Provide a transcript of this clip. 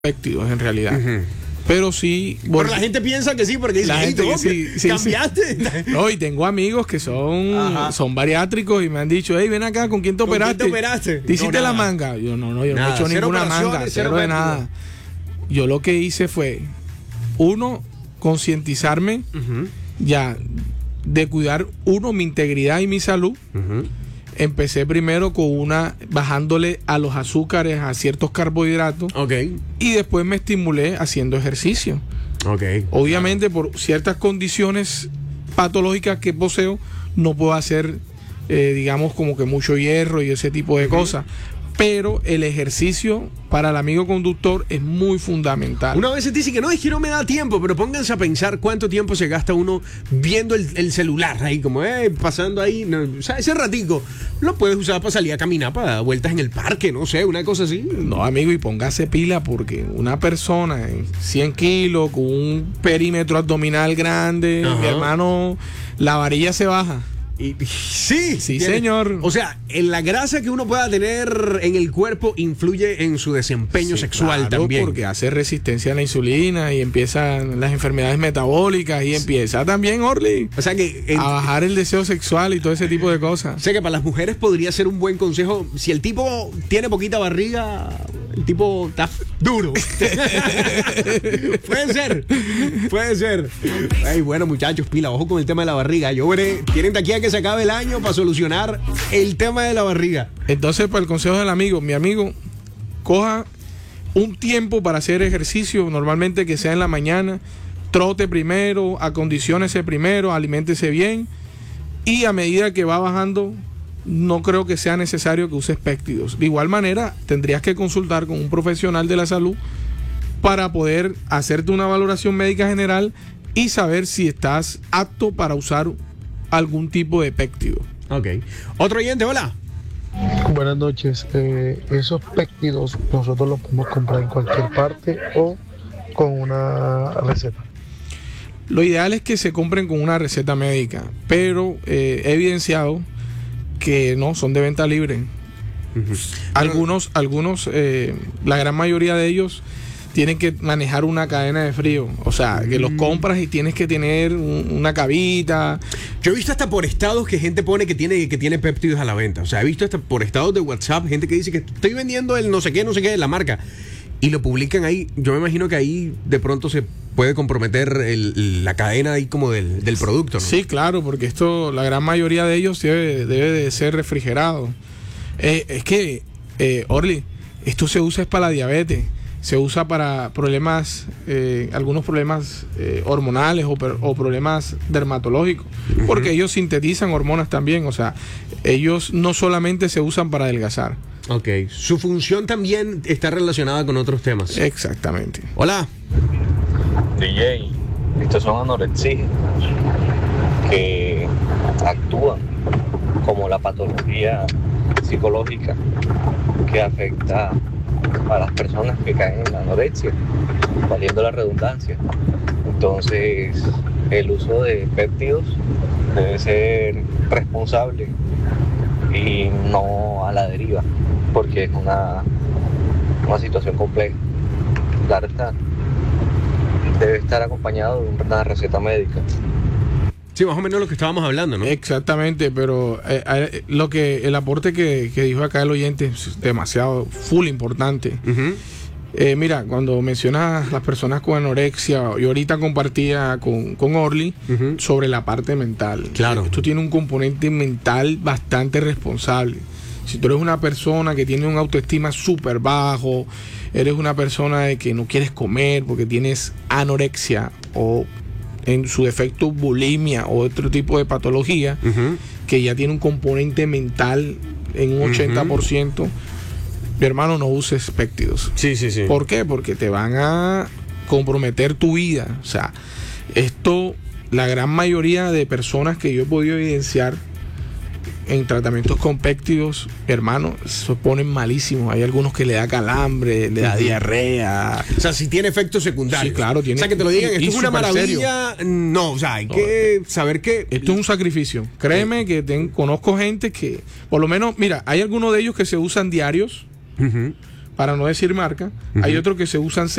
péptidos en realidad. Pero sí. Pero la gente piensa que sí, porque dice, la gente que sí, cambiaste. Sí. No, y tengo amigos que son bariátricos y me han dicho, hey, ven acá, ¿con quién te operaste? ¿Con quién te operaste? ¿Te hiciste la manga? Yo no he hecho ninguna manga, cero de nada. Yo lo que hice fue, uno, concientizarme ya de cuidar, mi integridad y mi salud. Empecé primero con bajándole a los azúcares, a ciertos carbohidratos. Y después me estimulé haciendo ejercicio. Obviamente, por ciertas condiciones patológicas que poseo, no puedo hacer, digamos, como que mucho hierro y ese tipo de cosas. Pero el ejercicio para el amigo conductor es muy fundamental. Una vez se dice que no, es que no me da tiempo, pero pónganse a pensar cuánto tiempo se gasta uno viendo el celular ahí, como pasando ahí. No, o sea, ese ratico lo puedes usar para salir a caminar, para dar vueltas en el parque, no sé, una cosa así. No, amigo, y póngase pila, porque una persona en 100 kilos, con un perímetro abdominal grande, mi hermano, la varilla se baja. Sí, señor. O sea, la grasa que uno pueda tener en el cuerpo influye en su desempeño sexual, claro, también. Porque hace resistencia a la insulina y empiezan las enfermedades metabólicas y empieza también, Orly, o sea que a bajar el deseo sexual y todo ese tipo de cosas. O sea que para las mujeres podría ser un buen consejo, si el tipo tiene poquita barriga, el tipo está duro. Puede ser. Ay, bueno, muchachos, pila, ojo con el tema de la barriga. Yo veré, tienen de aquí a que se acabe el año para solucionar el tema de la barriga. Entonces, para el consejo del amigo, mi amigo, coja un tiempo para hacer ejercicio, normalmente que sea en la mañana, trote primero, acondiciónese primero, aliméntese bien, y a medida que va bajando, no creo que sea necesario que uses péptidos. De igual manera, tendrías que consultar con un profesional de la salud para poder hacerte una valoración médica general y saber si estás apto para usar algún tipo de péptido. Otro oyente, hola. Buenas noches. Esos péptidos nosotros los podemos comprar en cualquier parte o con una receta. Lo ideal es que se compren con una receta médica, pero he evidenciado que no, son de venta libre. Algunos, la gran mayoría de ellos tienen que manejar una cadena de frío. O sea, que los compras y tienes que tener una cabita. Yo he visto hasta por estados que gente pone que tiene péptidos a la venta. O sea, he visto hasta por estados de WhatsApp gente que dice que estoy vendiendo el no sé qué de la marca. Y lo publican ahí. Yo me imagino que ahí de pronto se puede comprometer la cadena ahí como del producto, ¿no? Sí, claro, porque esto, la gran mayoría de ellos debe de ser refrigerado. Es que, Orly, esto se usa para la diabetes. Se usa para problemas, algunos problemas hormonales o problemas dermatológicos, porque ellos sintetizan hormonas también. O sea, ellos no solamente se usan para adelgazar. Su función también está relacionada con otros temas. Exactamente. Hola. DJ, estos son anorexías que actúan como la patología psicológica que afecta a las personas que caen en la anorexia, valiendo la redundancia. Entonces, el uso de péptidos debe ser responsable y no a la deriva, porque es una situación compleja. Claro está, debe estar acompañado de una receta médica. Sí, más o menos lo que estábamos hablando, ¿no? Exactamente, pero el aporte que dijo acá el oyente es demasiado importante. Mira, cuando mencionas las personas con anorexia, yo ahorita compartía con Orly sobre la parte mental. Claro. Esto tiene un componente mental bastante responsable. Si tú eres una persona que tiene un autoestima súper bajo, eres una persona de que no quieres comer porque tienes anorexia o en su defecto bulimia o otro tipo de patología que ya tiene un componente mental en un 80%, mi hermano, no uses péptidos. Sí. ¿Por qué? Porque te van a comprometer tu vida. O sea, esto, la gran mayoría de personas que yo he podido evidenciar en tratamientos con péptidos, hermano, se ponen malísimos. Hay algunos que le da calambre, le da diarrea. O sea, si tiene efectos secundarios. Sí, claro, tiene. O sea, que te lo digan, esto es una maravilla. Serio. No, o sea, hay que saber que esto es un sacrificio. Créeme que conozco gente que, por lo menos, mira, hay algunos de ellos que se usan diarios para no decir marca, hay otros que se usan